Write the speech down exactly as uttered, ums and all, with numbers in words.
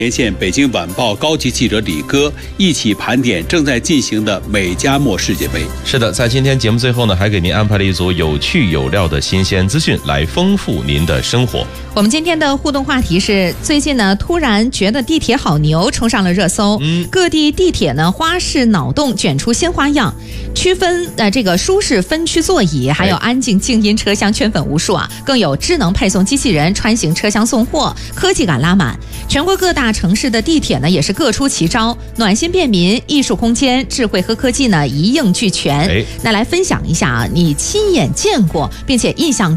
连线北京晚报高级记者李哥，一起盘点正在进行的美加墨世界杯。 是的，在今天节目最后呢，还给您安排了一组有趣有料的新鲜资讯，来丰富您的生活。 我们今天的互动话题是：最近呢，突然觉得地铁好牛，冲上了热搜。嗯，各地地铁呢，花式脑洞卷出新花样，区分呃这个舒适分区座椅，还有安静静音车厢圈粉无数啊，更有智能配送机器人穿行车厢送货，科技感拉满。全国各大城市的地铁呢，也是各出奇招，暖心便民、艺术空间、智慧和科技呢一应俱全。那来分享一下啊，你亲眼见过并且印象